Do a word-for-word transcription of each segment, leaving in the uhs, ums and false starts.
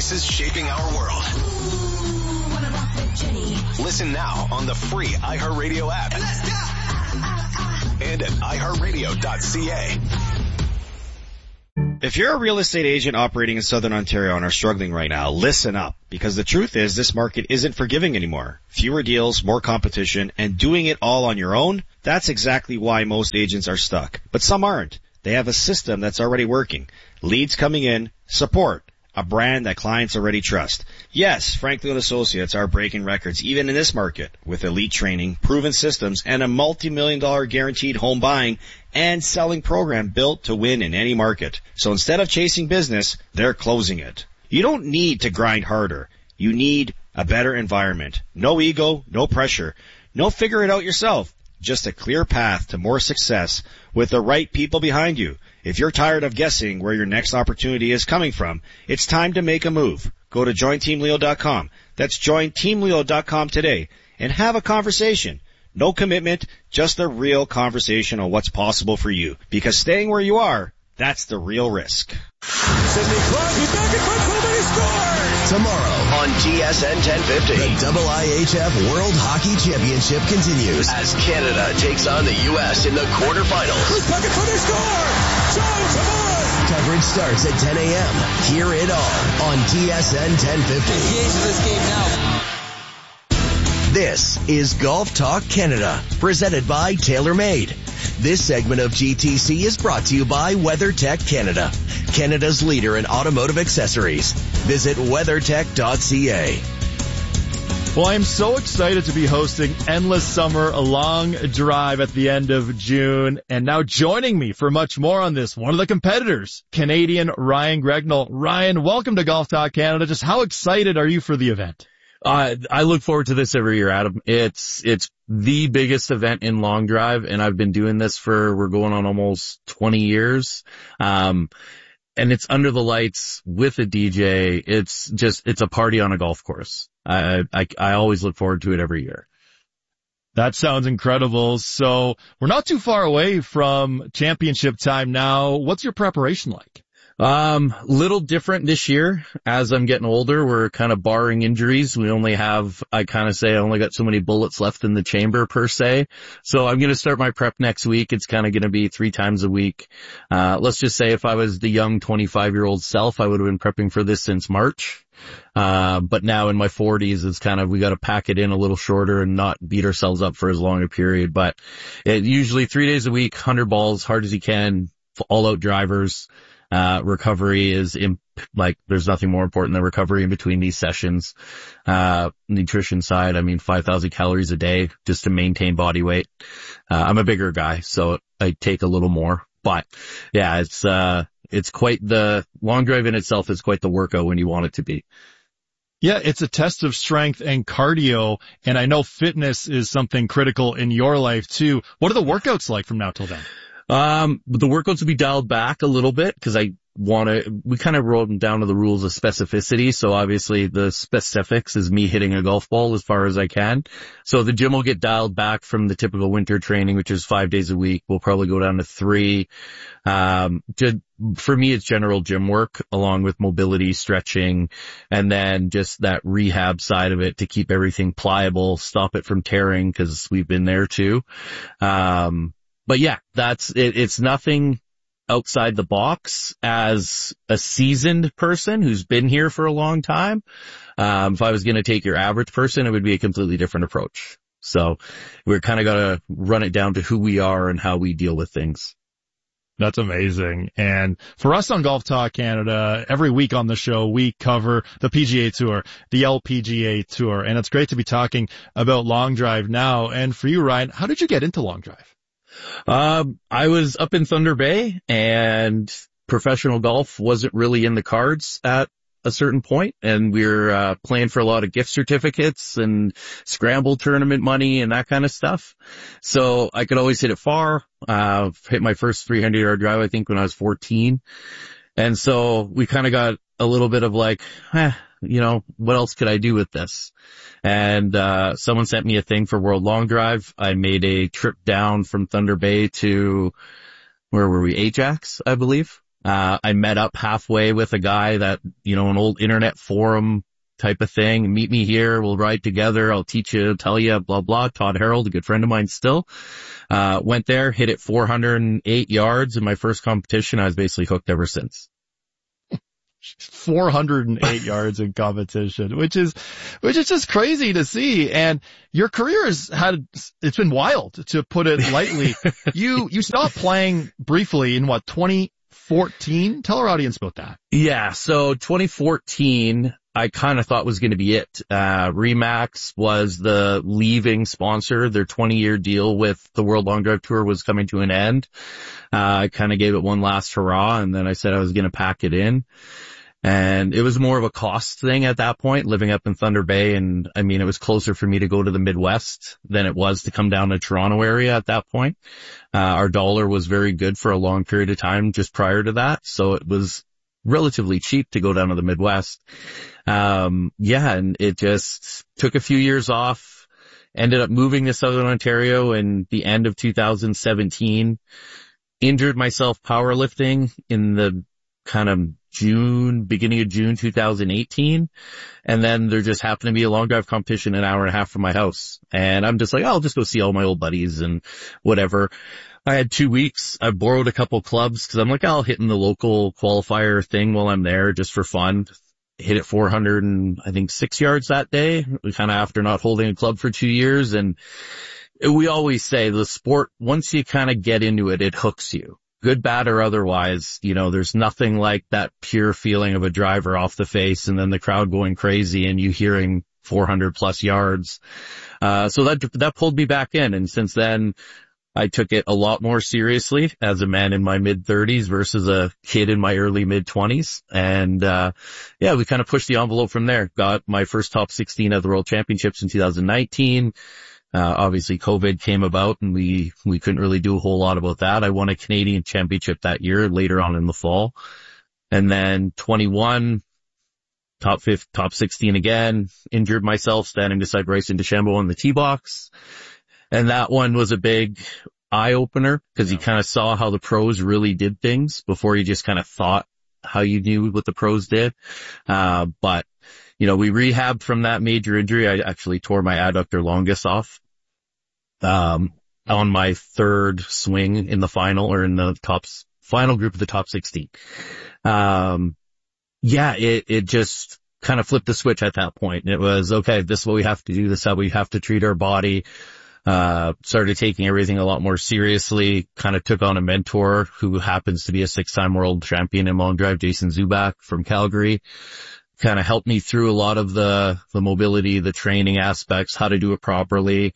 voices shaping our world. Listen now on the free iHeartRadio app. Let's go! And at i heart radio dot c a. If you're a real estate agent operating in Southern Ontario and are struggling right now, listen up. Because the truth is, this market isn't forgiving anymore. Fewer deals, more competition, and doing it all on your own, that's exactly why most agents are stuck. But some aren't. They have a system that's already working. Leads coming in, support, a brand that clients already trust. Yes, Franklin Associates are breaking records even in this market with elite training, proven systems, and a multi-million dollar guaranteed home buying and selling program built to win in any market. So instead of chasing business, they're closing it. You don't need to grind harder. You need a better environment. No ego, no pressure. No figure it out yourself. Just a clear path to more success with the right people behind you. If you're tired of guessing where your next opportunity is coming from, it's time to make a move. Go to join team leo dot com. That's join team leo dot com today and have a conversation. No commitment, just a real conversation on what's possible for you. Because staying where you are, that's the real risk. Sidney Crosby back in front, somebody scores! Tomorrow on T S N ten fifty, the I I H F World Hockey Championship continues as Canada takes on the U S in the quarterfinals. Who's back in front, they score! Jones, come on! Coverage starts at ten a.m. Hear it all on T S N ten fifty. Engage in this game now. This is Golf Talk Canada, presented by TaylorMade. This segment of G T C is brought to you by WeatherTech Canada, Canada's leader in automotive accessories. Visit weather tech dot c a. Well, I'm so excited to be hosting Endless Summer, a long drive at the end of June. And now joining me for much more on this, one of the competitors, Canadian Ryan Gregnall. Ryan, welcome to Golf Talk Canada. Just how excited are you for the event? Uh, I look forward to this every year, Adam. It's, it's the biggest event in long drive, and I've been doing this for, we're going on almost twenty years. Um, and it's under the lights with a D J. It's just, it's a party on a golf course. I, I, I always look forward to it every year. That sounds incredible. So we're not too far away from championship time now. What's your preparation like? Um, little different this year. As I'm getting older, we're kind of barring injuries. We only have, I kind of say I only got so many bullets left in the chamber per se. So I'm going to start my prep next week. It's kind of going to be three times a week. Uh, let's just say if I was the young twenty-five year old self, I would have been prepping for this since March. Uh, but now in my forties, it's kind of, we got to pack it in a little shorter and not beat ourselves up for as long a period. But it usually three days a week, one hundred balls, hard as you can, all out drivers. Uh, recovery is in, like, there's nothing more important than recovery in between these sessions. Uh, nutrition side, I mean, five thousand calories a day just to maintain body weight. Uh, I'm a bigger guy, so I take a little more, but yeah, it's, uh, it's quite the long drive in itself is quite the workout when you want it to be. Yeah, it's a test of strength and cardio, and I know fitness is something critical in your life too. What are the workouts like from now till then? Um, the workouts will be dialed back a little bit because I want to, we kind of wrote them down to the rules of specificity. So obviously the specifics is me hitting a golf ball as far as I can. So the gym will get dialed back from the typical winter training, which is five days a week. We'll probably go down to three. Um, to, for me, it's general gym work along with mobility, stretching, and then just that rehab side of it to keep everything pliable, stop it from tearing because we've been there too. Um, But yeah, that's it. It's nothing outside the box as a seasoned person who's been here for a long time. Um, if I was going to take your average person, it would be a completely different approach. So we're kind of got to run it down to who we are and how we deal with things. That's amazing. And for us on Golf Talk Canada, every week on the show, we cover the P G A Tour, the L P G A Tour. And it's great to be talking about long drive now. And for you, Ryan, how did you get into long drive? Um, I was up in Thunder Bay and professional golf wasn't really in the cards at a certain point, and we were uh, playing for a lot of gift certificates and scramble tournament money and that kind of stuff. So I could always hit it far. Uh, hit my first three hundred yard drive, I think, when I was fourteen. And so we kind of got a little bit of like, eh, you know, what else could I do with this? And, uh, someone sent me a thing for World Long Drive. I made a trip down from Thunder Bay to, where were we? Ajax, I believe. Uh, I met up halfway with a guy that, you know, an old internet forum type of thing. Meet me here. We'll ride together. I'll teach you, tell you, blah, blah. Todd Harold, a good friend of mine still. Uh, went there, hit it four hundred eight yards in my first competition. I was basically hooked ever since. four hundred eight yards in competition, which is, which is just crazy to see. And your career has had, it's been wild, to put it lightly. you, you stopped playing briefly in what, twenty fourteen? Tell our audience about that. Yeah. So twenty fourteen, I kind of thought was going to be it. Uh, Remax was the leaving sponsor. Their twenty year deal with the World Long Drive Tour was coming to an end. Uh, I kind of gave it one last hurrah, and then I said I was going to pack it in. And it was more of a cost thing at that point, living up in Thunder Bay. And I mean, it was closer for me to go to the Midwest than it was to come down to Toronto area at that point. Uh, our dollar was very good for a long period of time just prior to that. So it was relatively cheap to go down to the Midwest. Um, yeah, and it just took a few years off, ended up moving to Southern Ontario in the end of two thousand seventeen, injured myself powerlifting in the kind of June, beginning of June two thousand eighteen. And then there just happened to be a long drive competition an hour and a half from my house. And I'm just like, oh, I'll just go see all my old buddies and whatever. I had two weeks. I borrowed a couple clubs because I'm like, I'll hit in the local qualifier thing while I'm there just for fun. Hit it four hundred and I think six yards that day, kind of after not holding a club for two years. And we always say the sport, once you kind of get into it, it hooks you. Good, bad, or otherwise, you know, there's nothing like that pure feeling of a driver off the face and then the crowd going crazy and you hearing four hundred plus yards. Uh, so that, that pulled me back in. And since then, I took it a lot more seriously as a man in my mid thirties versus a kid in my early mid twenties. And, uh, yeah, we kind of pushed the envelope from there. Got my first top sixteen at the World Championships in two thousand nineteen. Uh, obviously COVID came about and we, we couldn't really do a whole lot about that. I won a Canadian championship that year later on in the fall. And then twenty-one, top fifth, top sixteen again, injured myself standing beside Bryson DeChambeau in the tee box. And that one was a big eye opener because you kind of saw how the pros really did things before you just kind of thought how you knew what the pros did. Uh, but you know, we rehabbed from that major injury. I actually tore my adductor longus off, um, on my third swing in the final or in the top final group of the top sixteen. Um, yeah, it, it just kind of flipped the switch at that point. It was, okay, this is what we have to do. This is how we have to treat our body. Uh, started taking everything a lot more seriously, kind of took on a mentor who happens to be a six-time world champion in long drive, Jason Zubak from Calgary. Kind of helped me through a lot of the, the mobility, the training aspects, how to do it properly.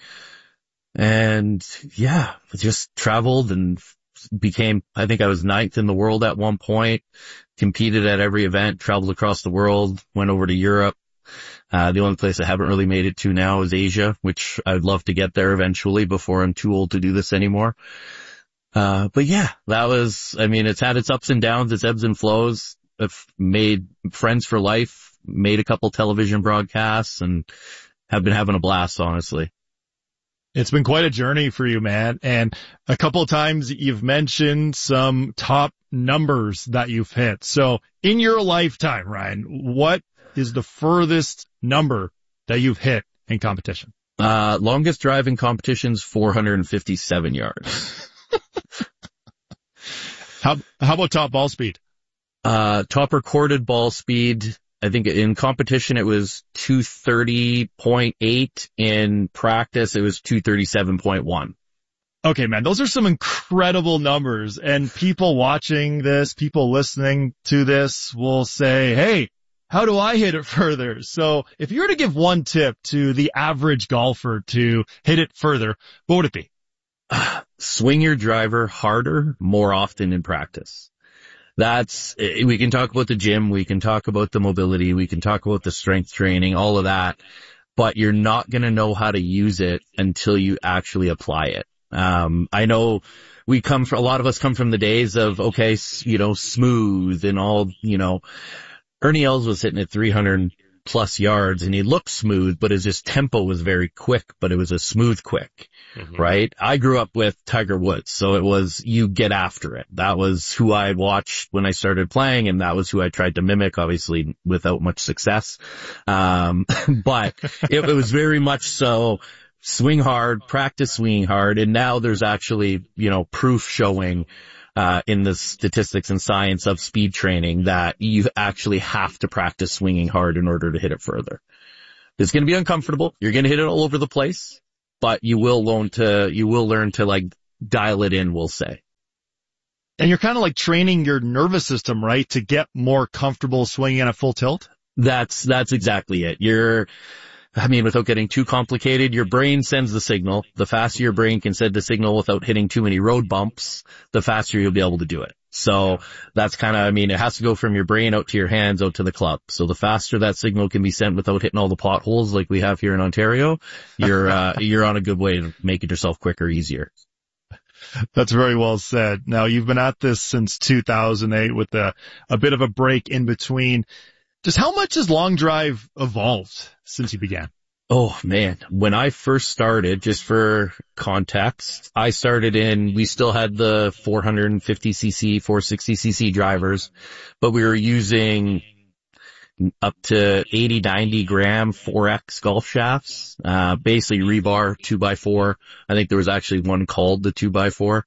And yeah, just traveled and became, I think I was ninth in the world at one point, competed at every event, traveled across the world, went over to Europe. Uh, the only place I haven't really made it to now is Asia, which I'd love to get there eventually before I'm too old to do this anymore. Uh, but yeah, that was, I mean, it's had its ups and downs, its ebbs and flows. I've made friends for life, made a couple television broadcasts, and have been having a blast, honestly. It's been quite a journey for you, man. And a couple of times you've mentioned some top numbers that you've hit. So in your lifetime, Ryan, what is the furthest number that you've hit in competition? Uh, longest drive in competition's four hundred fifty-seven yards. How, how about top ball speed? Uh, top recorded ball speed, I think in competition it was two thirty point eight. In practice it was two thirty-seven point one. Okay, man, those are some incredible numbers. And people watching this, people listening to this will say, hey, how do I hit it further? So if you were to give one tip to the average golfer to hit it further, what would it be? Swing your driver harder more often in practice. That's, we can talk about the gym, we can talk about the mobility, we can talk about the strength training, all of that, but you're not going to know how to use it until you actually apply it. Um, I know we come from, a lot of us come from the days of, okay, you know, smooth and all, you know, Ernie Els was hitting at three hundred plus yards and he looked smooth, but his just tempo was very quick, but it was a smooth quick, mm-hmm. right? I grew up with Tiger Woods, so it was you get after it. That was who I had watched when I started playing, and that was who I tried to mimic, obviously without much success. Um, but it, it was very much so swing hard, practice swinging hard, and now there's actually, you know, proof showing Uh, in the statistics and science of speed training that you actually have to practice swinging hard in order to hit it further. It's going to be uncomfortable. You're going to hit it all over the place, but you will learn to, you will learn to like dial it in, we'll say. And you're kind of like training your nervous system, right? To get more comfortable swinging at a full tilt? That's, that's exactly it. You're, I mean, without getting too complicated, your brain sends the signal. The faster your brain can send the signal without hitting too many road bumps, the faster you'll be able to do it. So that's kind of, I mean, it has to go from your brain out to your hands, out to the club. So the faster that signal can be sent without hitting all the potholes like we have here in Ontario, you're, uh, you're on a good way to make it yourself quicker, easier. That's very well said. Now, you've been at this since two thousand eight with a, a bit of a break in between. Just how much has long drive evolved since you began? Oh man, when I first started, just for context, I started in, we still had the four fifty c c, four sixty c c drivers, but we were using up to eighty, ninety gram four X golf shafts, uh, basically rebar two by four. I think there was actually one called the two by four.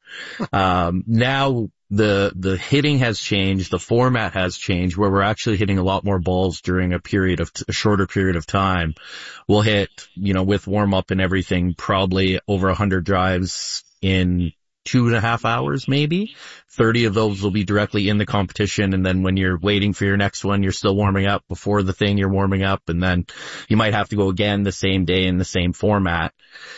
Um, now the, the hitting has changed. The format has changed where we're actually hitting a lot more balls during a period of, t- a shorter period of time. We'll hit, you know, with warm up and everything, probably over a hundred drives in two and a half hours, maybe. thirty of those will be directly in the competition. And then when you're waiting for your next one, you're still warming up. Before the thing, you're warming up, and then you might have to go again the same day in the same format.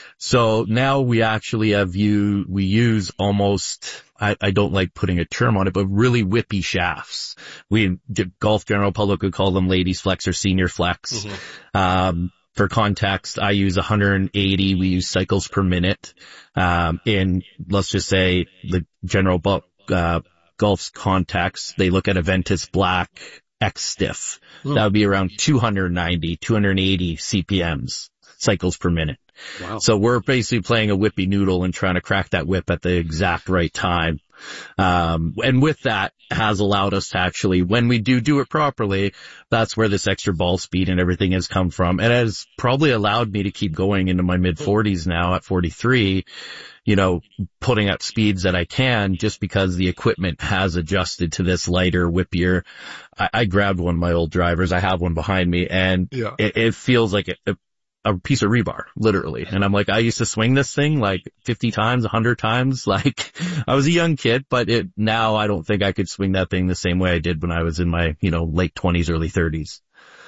So now we actually have you, we use almost, I, I don't like putting a term on it, but really whippy shafts. We, golf general public would call them ladies flex or senior flex. Mm-hmm. Um, for context, I use one hundred eighty. We use cycles per minute. Um, in, let's just say the general, bu- uh, golf's context, they look at a Ventus Black X Stiff. Mm. That would be around two ninety, two eighty C P Ms, cycles per minute. Wow. So we're basically playing a whippy noodle and trying to crack that whip at the exact right time. Um, and with that has allowed us to actually, when we do do it properly, that's where this extra ball speed and everything has come from. It has probably allowed me to keep going into my mid forties now at forty-three, you know, putting up speeds that I can just because the equipment has adjusted to this lighter, whippier. I, I grabbed one of my old drivers. I have one behind me, and yeah. it, it feels like a, a piece of rebar, literally. And I'm like, I used to swing this thing like fifty times, one hundred times. Like, I was a young kid, but it, now I don't think I could swing that thing the same way I did when I was in my, you know, late twenties, early thirties.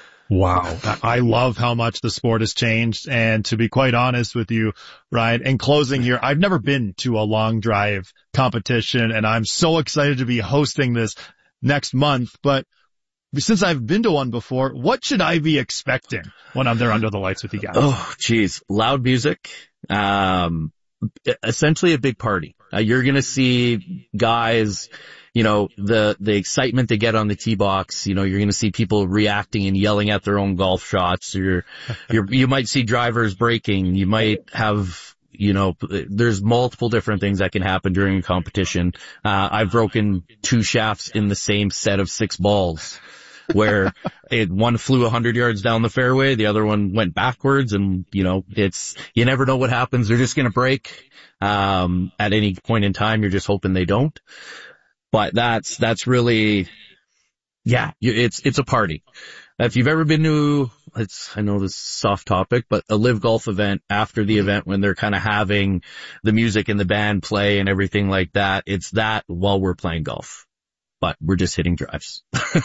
Wow. I love how much the sport has changed. And to be quite honest with you, Ryan, in closing here, I've never been to a long drive competition, and I'm so excited to be hosting this next month. But since I've been to one before, what should I be expecting when I'm there under the lights with you guys? Oh, geez. Loud music. Um, essentially a big party. Uh, you're going to see guys, you know, the, the excitement they get on the tee box. You know, you're going to see people reacting and yelling at their own golf shots. You're, you're, you might see drivers breaking. You might have, you know, there's multiple different things that can happen during a competition. Uh, I've broken two shafts in the same set of six balls, where it, one flew one hundred yards down the fairway, the other one went backwards, and, you know, it's, you never know what happens. They're just going to break. Um, at any point in time, you're just hoping they don't. But that's, that's really, yeah, it's, it's a party. If you've ever been to, it's, I know this is a soft topic, but a live golf event after the event when they're kind of having the music and the band play and everything like that, it's that while we're playing golf. But we're just hitting drives.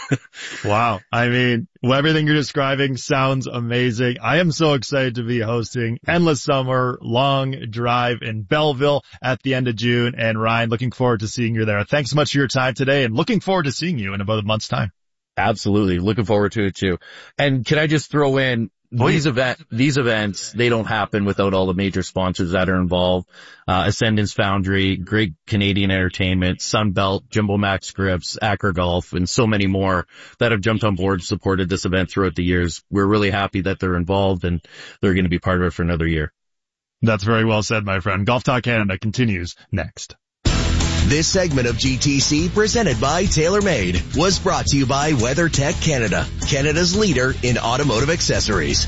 Wow. I mean, everything you're describing sounds amazing. I am so excited to be hosting Endless Summer Long Drive in Belleville at the end of June. And Ryan, looking forward to seeing you there. Thanks so much for your time today, and looking forward to seeing you in about a month's time. Absolutely. Looking forward to it too. And can I just throw in, these event, these events, they don't happen without all the major sponsors that are involved. Uh, Ascendance Foundry, Great Canadian Entertainment, Sunbelt, Jumbo Max Grips, Acra Golf, and so many more that have jumped on board, supported this event throughout the years. We're really happy that they're involved and they're going to be part of it for another year. That's very well said, my friend. Golf Talk Canada continues next. This segment of G T C, presented by TaylorMade, was brought to you by WeatherTech Canada, Canada's leader in automotive accessories.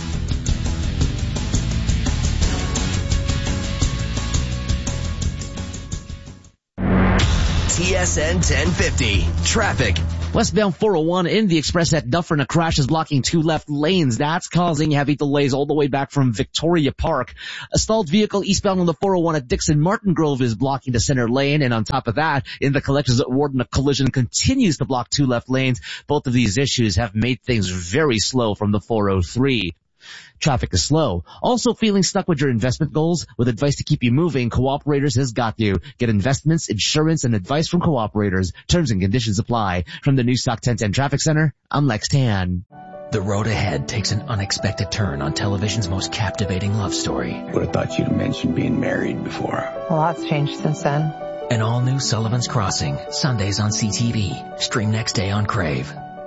T S N ten fifty, traffic. Westbound four oh one in the express at Dufferin, a crash is blocking two left lanes. That's causing heavy delays all the way back from Victoria Park. A stalled vehicle eastbound on the four oh one at Dixon Martin Grove is blocking the center lane. And on top of that, in the collectors at Warden, a collision continues to block two left lanes. Both of these issues have made things very slow from the four oh three. Traffic is slow. Also feeling stuck with your investment goals? With advice to keep you moving, Cooperators has got you. Get investments, insurance, and advice from Cooperators. Terms and conditions apply. From the Newstock ten ten Traffic Center, I'm Lex Tan. The road ahead takes an unexpected turn on television's most captivating love story. Would have thought you'd mentioned being married before. A lot's changed since then. An all-new Sullivan's Crossing, Sundays on C T V. Stream next day on Crave.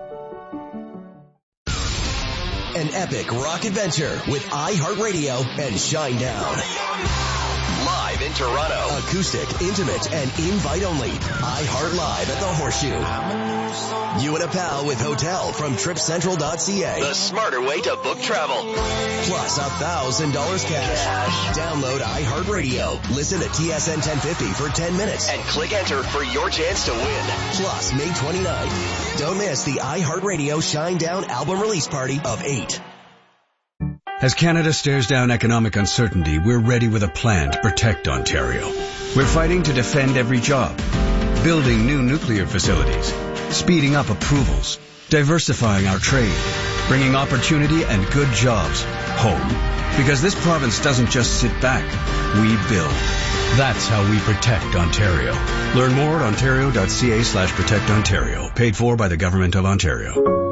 An epic rock adventure with iHeartRadio and Shinedown. Live in Toronto. Acoustic, intimate, and invite only. iHeart Live at the Horseshoe. You and a pal with hotel from trip central dot c a. The smarter way to book travel. Plus a thousand dollars cash. cash. Download iHeartRadio. Listen to T S N ten fifty for ten minutes and click enter for your chance to win. Plus May twenty-ninth. Don't miss the iHeartRadio Shinedown album release party of eight. As Canada stares down economic uncertainty, we're ready with a plan to protect Ontario. We're fighting to defend every job, building new nuclear facilities, speeding up approvals, diversifying our trade, bringing opportunity and good jobs home. Because this province doesn't just sit back, we build. That's how we protect Ontario. Learn more at ontario dot c a slash protect Ontario. Paid for by the Government of Ontario.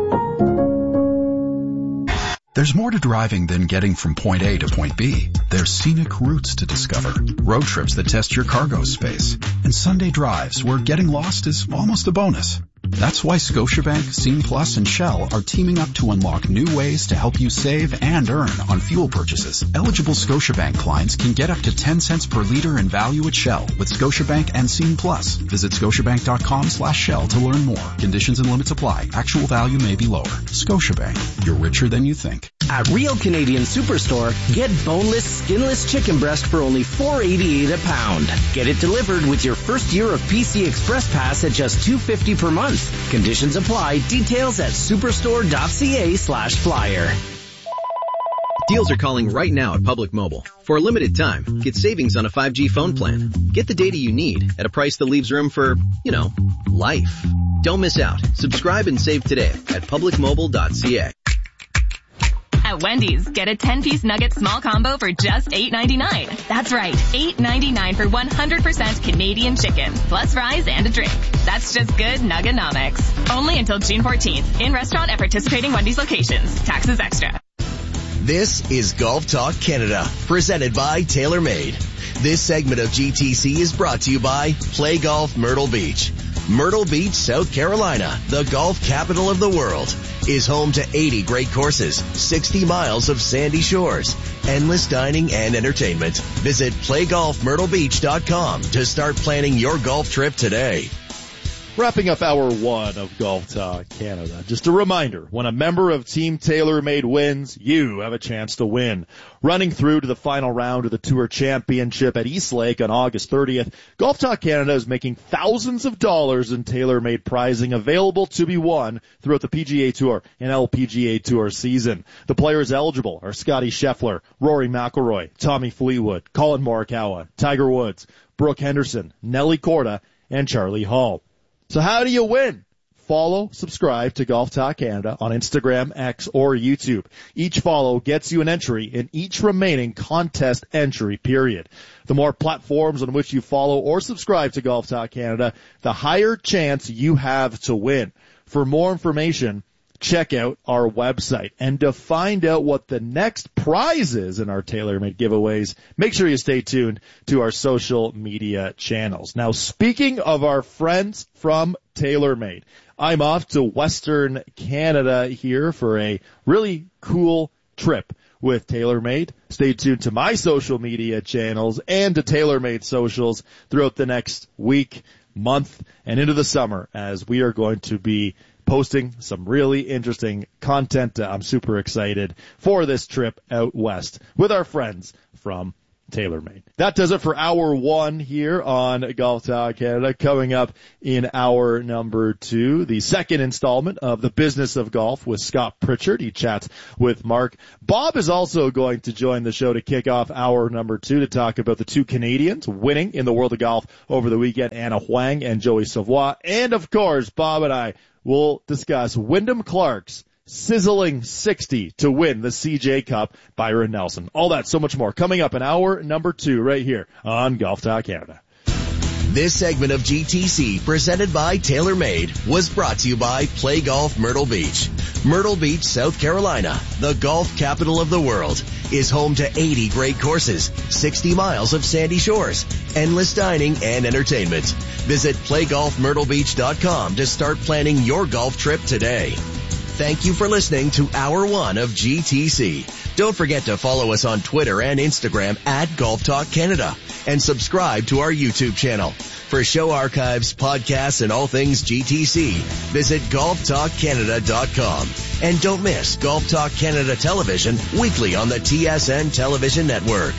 There's more to driving than getting from point A to point B. There's scenic routes to discover, road trips that test your cargo space, and Sunday drives where getting lost is almost a bonus. That's why Scotiabank, Scene Plus, and Shell are teaming up to unlock new ways to help you save and earn on fuel purchases. Eligible Scotiabank clients can get up to ten cents per liter in value at Shell with Scotiabank and Scene Plus. Visit scotiabank dot com slash Shell to learn more. Conditions and limits apply. Actual value may be lower. Scotiabank. You're richer than you think. At Real Canadian Superstore, get boneless, skinless chicken breast for only four eighty-eight a pound. Get it delivered with your first year of P C Express Pass at just two fifty per month. Conditions apply. Details at superstore dot c a slash flyer. Deals are calling right now at Public Mobile. For a limited time, get savings on a five G phone plan. Get the data you need at a price that leaves room for, you know, life. Don't miss out. Subscribe and save today at public mobile dot c a. At Wendy's, get a ten-piece nugget small combo for just eight ninety-nine. That's right, eight ninety-nine for one hundred percent Canadian chicken, plus fries and a drink. That's just good Nugganomics. Only until June fourteenth. In restaurant at participating Wendy's locations. Taxes extra. This is Golf Talk Canada, presented by TaylorMade. This segment of G T C is brought to you by Play Golf Myrtle Beach. Myrtle Beach, South Carolina, the golf capital of the world, is home to eighty great courses, sixty miles of sandy shores, endless dining and entertainment. Visit play golf myrtle beach dot com to start planning your golf trip today. Wrapping up hour one of Golf Talk Canada. Just a reminder, when a member of Team TaylorMade wins, you have a chance to win. Running through to the final round of the Tour Championship at Eastlake on August thirtieth, Golf Talk Canada is making thousands of dollars in TaylorMade prizing available to be won throughout the P G A Tour and L P G A Tour season. The players eligible are Scotty Scheffler, Rory McIlroy, Tommy Fleetwood, Colin Morikawa, Tiger Woods, Brooke Henderson, Nelly Korda, and Charlie Hall. So how do you win? Follow, subscribe to Golf Talk Canada on Instagram, X, or YouTube. Each follow gets you an entry in each remaining contest entry period. The more platforms on which you follow or subscribe to Golf Talk Canada, the higher chance you have to win. For more information, check out our website. And to find out what the next prize is in our TaylorMade giveaways, make sure you stay tuned to our social media channels. Now, speaking of our friends from TaylorMade, I'm off to Western Canada here for a really cool trip with TaylorMade. Stay tuned to my social media channels and to TaylorMade socials throughout the next week, month, and into the summer, as we are going to be posting some really interesting content. I'm super excited for this trip out west with our friends from TaylorMade. That does it for hour one here on Golf Talk Canada. Coming up in hour number two, the second installment of The Business of Golf with Scott Pritchard. He chats with Mark. Bob is also going to join the show to kick off hour number two to talk about the two Canadians winning in the world of golf over the weekend, Anna Huang and Joey Savoy. And of course, Bob and I will discuss Wyndham Clark's sizzling sixty to win the C J Cup, Byron Nelson. All that, so much more, coming up in hour number two right here on Golf Talk Canada. This segment of G T C, presented by TaylorMade, was brought to you by Play Golf Myrtle Beach. Myrtle Beach, South Carolina, the golf capital of the world, is home to eighty great courses, sixty miles of sandy shores, endless dining and entertainment. Visit play golf myrtle beach dot com to start planning your golf trip today. Thank you for listening to Hour one of G T C. Don't forget to follow us on Twitter and Instagram at Golf Talk Canada and subscribe to our YouTube channel. For show archives, podcasts, and all things G T C, visit golf talk canada dot com. And don't miss Golf Talk Canada Television weekly on the T S N Television Network.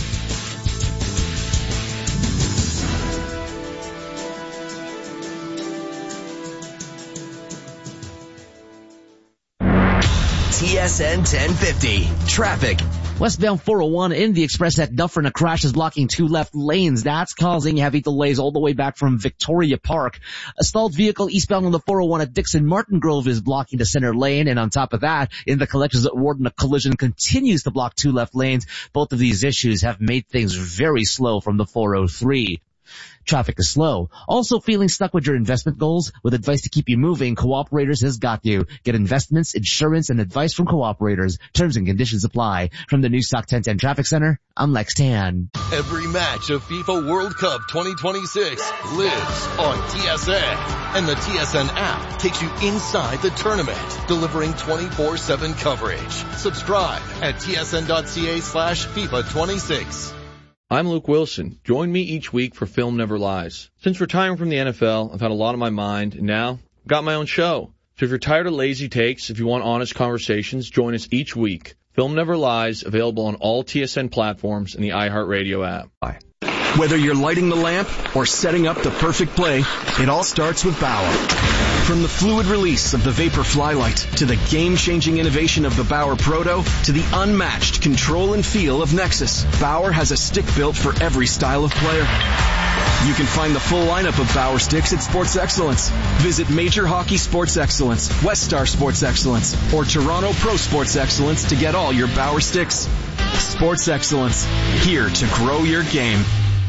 T S N ten fifty. Traffic. Westbound four oh one in the express at Dufferin, a crash is blocking two left lanes. That's causing heavy delays all the way back from Victoria Park. A stalled vehicle eastbound on the four oh one at Dixon Martin Grove is blocking the center lane. And on top of that, in the collections at Warden, a collision continues to block two left lanes. Both of these issues have made things very slow from the four oh three. Traffic is slow. Also feeling stuck with your investment goals? With advice to keep you moving, Cooperators has got you. Get investments, insurance, and advice from Cooperators. Terms and conditions apply. From the Newstock ten ten Traffic Center, I'm Lex Tan. Every match of FIFA World Cup twenty twenty-six lives on T S N. And the T S N app takes you inside the tournament, delivering twenty-four seven coverage. Subscribe at T S N dot C A slash FIFA twenty-six. I'm Luke Wilson. Join me each week for Film Never Lies. Since retiring from the N F L, I've had a lot on my mind, and now I've got my own show. So if you're tired of lazy takes, if you want honest conversations, join us each week. Film Never Lies, available on all T S N platforms and the iHeartRadio app. Bye. Whether you're lighting the lamp or setting up the perfect play, it all starts with Bauer. From the fluid release of the Vapor Flylight to the game-changing innovation of the Bauer Proto to the unmatched control and feel of Nexus, Bauer has a stick built for every style of player. You can find the full lineup of Bauer sticks at Sports Excellence. Visit Major Hockey Sports Excellence, West Star Sports Excellence, or Toronto Pro Sports Excellence to get all your Bauer sticks. Sports Excellence, here to grow your game.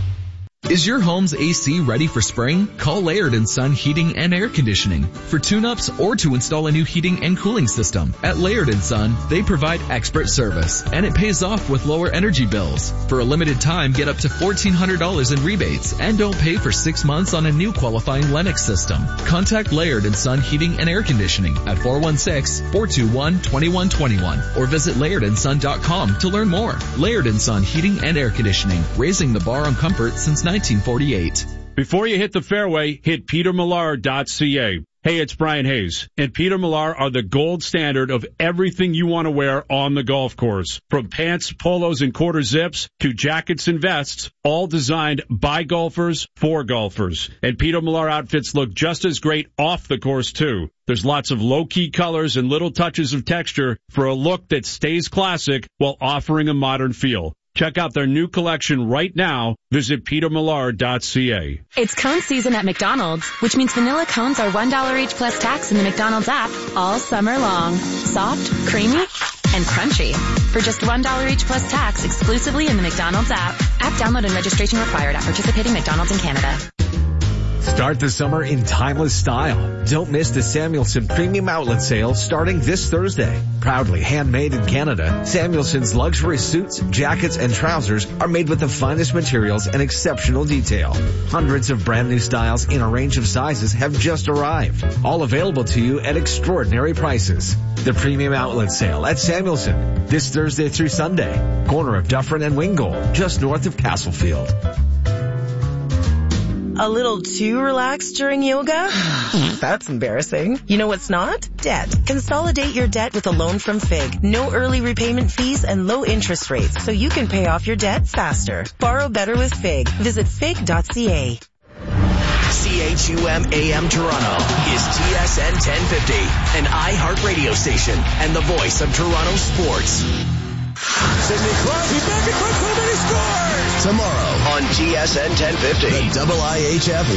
Is your home's A C ready for spring? Call Laird and Son Heating and Air Conditioning for tune-ups or to install a new heating and cooling system. At Laird and Son, they provide expert service, and it pays off with lower energy bills. For a limited time, get up to fourteen hundred dollars in rebates and don't pay for six months on a new qualifying Lennox system. Contact Laird and Son Heating and Air Conditioning at four one six, four two one, two one two one or visit laird and son dot com to learn more. Laird and Son Heating and Air Conditioning, raising the bar on comfort since nineteen forty-eight. Before you hit the fairway, hit peter millar dot c a. Hey, it's Brian Hayes, and Peter Millar are the gold standard of everything you want to wear on the golf course. From pants, polos, and quarter zips to jackets and vests, all designed by golfers for golfers. And Peter Millar outfits look just as great off the course, too. There's lots of low-key colors and little touches of texture for a look that stays classic while offering a modern feel. Check out their new collection right now. Visit peter millar dot c a. It's cone season at McDonald's, which means vanilla cones are one dollar each plus tax in the McDonald's app all summer long. Soft, creamy, and crunchy. For just one dollar each plus tax exclusively in the McDonald's app. App download and registration required at participating McDonald's in Canada. Start the summer in timeless style. Don't miss the Samuelson Premium Outlet Sale starting this Thursday. Proudly handmade in Canada, Samuelson's luxury suits, jackets, and trousers are made with the finest materials and exceptional detail. Hundreds of brand new styles in a range of sizes have just arrived. All available to you at extraordinary prices. The Premium Outlet Sale at Samuelson this Thursday through Sunday. Corner of Dufferin and Wingold, just north of Castlefield. A little too relaxed during yoga? That's embarrassing. You know what's not? Debt. Consolidate your debt with a loan from Fig. No early repayment fees and low interest rates, so you can pay off your debt faster. Borrow better with Fig. Visit fig dot c a. C H U M A M Toronto is T S N ten fifty, an iHeart radio station and the voice of Toronto sports. Sidney Crosby back in front, somebody scores! Tomorrow on T S N ten fifty, the I I H F